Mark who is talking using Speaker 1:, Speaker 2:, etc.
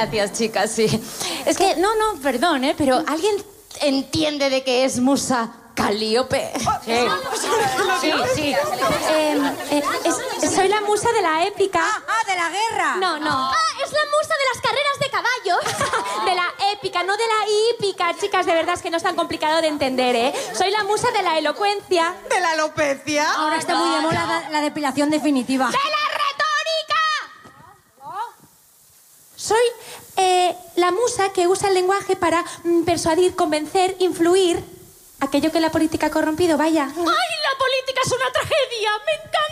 Speaker 1: Gracias, chicas, sí. Es que, no, perdón, pero ¿alguien entiende de qué es musa Calíope?
Speaker 2: Sí.
Speaker 3: Soy la musa de la épica.
Speaker 2: ¿De la guerra?
Speaker 3: No.
Speaker 4: Es la musa de las carreras de caballos.
Speaker 3: De la épica, no de la hípica. Chicas, de verdad es que no es tan complicado de entender, ¿eh? Soy la musa de la elocuencia.
Speaker 2: ¿De la alopecia?
Speaker 5: Ahora está muy de moda la depilación definitiva.
Speaker 3: ¡De la retórica! Soy la musa que usa el lenguaje para persuadir, convencer, influir. Aquello que la política ha corrompido, vaya.
Speaker 4: ¡Ay, la política es una tragedia! ¡Me encanta!